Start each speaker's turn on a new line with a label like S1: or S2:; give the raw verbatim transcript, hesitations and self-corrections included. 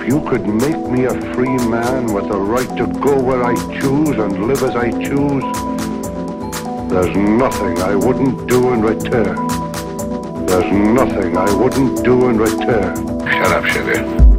S1: If you could make me a free man with the right to go where I choose and live as I choose, there's nothing I wouldn't do in return. There's nothing I wouldn't do in return.
S2: Shut up, sugar.